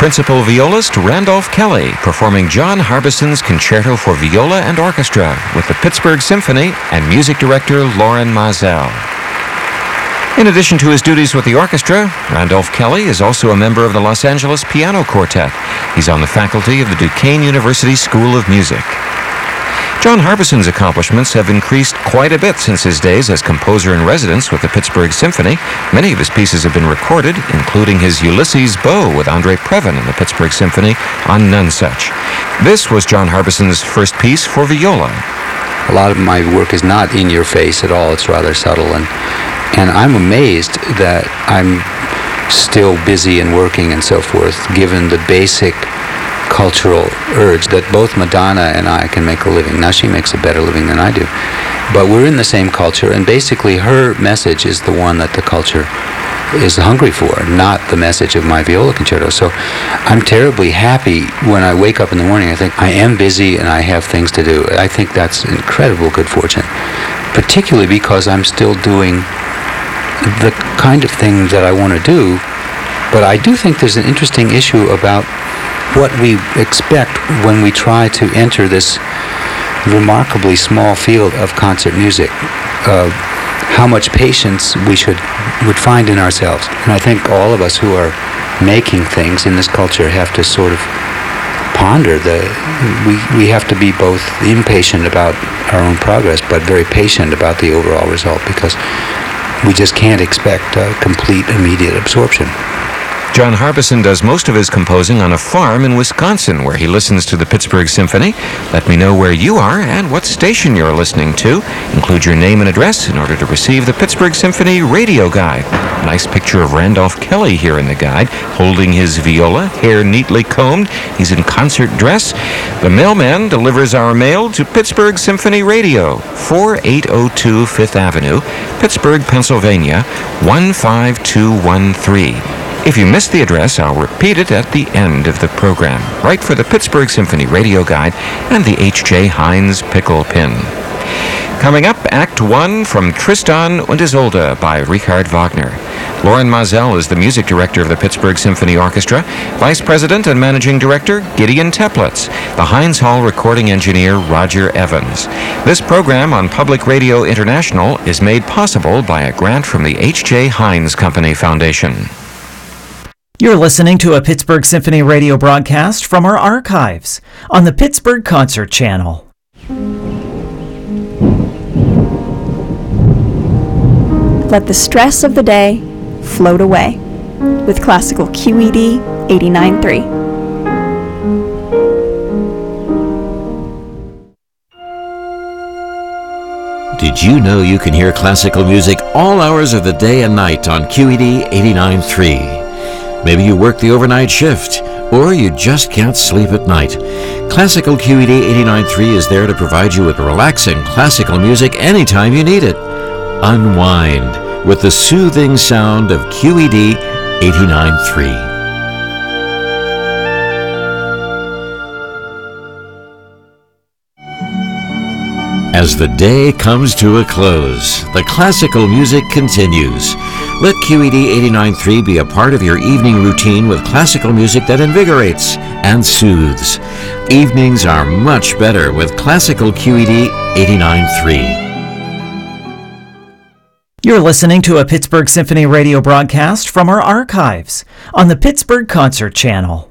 principal violist Randolph Kelly performing John Harbison's Concerto for Viola and Orchestra with the Pittsburgh Symphony and music director Loren Maazel. In addition to his duties with the orchestra, Randolph Kelly is also a member of the Los Angeles Piano Quartet. He's on the faculty of the Duquesne University School of Music. John Harbison's accomplishments have increased quite a bit since his days as composer-in-residence with the Pittsburgh Symphony. Many of his pieces have been recorded, including his Ulysses Beau with Andre Previn in the Pittsburgh Symphony on Nonesuch. This was John Harbison's first piece for viola. A lot of my work is not in your face at all. It's rather subtle, and I'm amazed that I'm still busy and working and so forth, given the basic cultural urge that both Madonna and I can make a living. Now, she makes a better living than I do. But we're in the same culture, and basically her message is the one that the culture is hungry for, not the message of my viola concerto. So I'm terribly happy when I wake up in the morning. I think I am busy and I have things to do. I think that's incredible good fortune, particularly because I'm still doing the kind of thing that I want to do. But I do think there's an interesting issue about what we expect when we try to enter this remarkably small field of concert music. How much patience we would find in ourselves. And I think all of us who are making things in this culture have to sort of ponder we have to be both impatient about our own progress, but very patient about the overall result, because we just can't expect complete immediate absorption. John Harbison does most of his composing on a farm in Wisconsin, where he listens to the Pittsburgh Symphony. Let me know where you are and what station you're listening to. Include your name and address in order to receive the Pittsburgh Symphony radio guide. Nice picture of Randolph Kelly here in the guide, holding his viola, hair neatly combed. He's in concert dress. The mailman delivers our mail to Pittsburgh Symphony Radio, 4802 Fifth Avenue, Pittsburgh, Pennsylvania, 15213. If you missed the address, I'll repeat it at the end of the program. Write for the Pittsburgh Symphony Radio Guide and the H.J. Heinz Pickle Pin. Coming up, Act 1 from Tristan und Isolde by Richard Wagner. Loren Maazel is the music director of the Pittsburgh Symphony Orchestra. Vice President and Managing Director, Gideon Teplitz. The Heinz Hall recording engineer, Roger Evans. This program on Public Radio International is made possible by a grant from the H.J. Heinz Company Foundation. You're listening to a Pittsburgh Symphony radio broadcast from our archives on the Pittsburgh Concert Channel. Let the stress of the day float away with classical QED 89.3. Did you know you can hear classical music all hours of the day and night on QED 89.3? Maybe you work the overnight shift, or you just can't sleep at night. Classical QED 89.3 is there to provide you with relaxing classical music anytime you need it. Unwind with the soothing sound of QED 89.3. As the day comes to a close, the classical music continues. Let QED 89.3 be a part of your evening routine with classical music that invigorates and soothes. Evenings are much better with classical QED 89.3. You're listening to a Pittsburgh Symphony radio broadcast from our archives on the Pittsburgh Concert Channel.